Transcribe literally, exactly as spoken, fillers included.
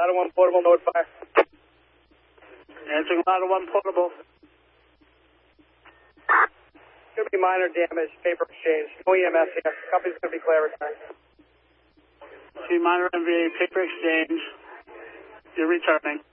Ladder one portable, note fire. Answering Ladder one portable. Could be minor damage, paper exchange. No E M S here. Company's going to be clear return. See minor M V A, paper exchange. You're returning.